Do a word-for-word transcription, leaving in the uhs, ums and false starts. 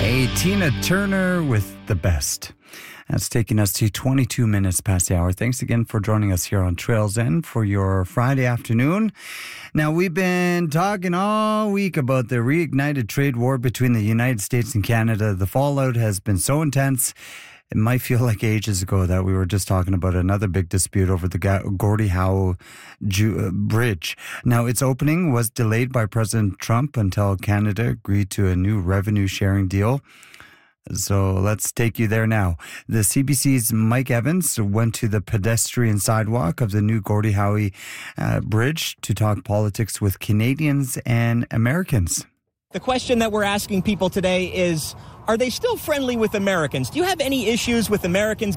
Hey, Tina Turner with The Best. That's taking us to twenty-two minutes past the hour. Thanks again for joining us here on Trails End for your Friday afternoon. Now, we've been talking all week about the reignited trade war between the United States and Canada. The fallout has been so intense, it might feel like ages ago that we were just talking about another big dispute over the Gordie Howe Ju- Bridge. Now, its opening was delayed by President Trump until Canada agreed to a new revenue-sharing deal. So let's take you there now. The C B C's Mike Evans went to the pedestrian sidewalk of the new Gordie Howe uh, Bridge to talk politics with Canadians and Americans. The question that we're asking people today is, are they still friendly with Americans? Do you have any issues with Americans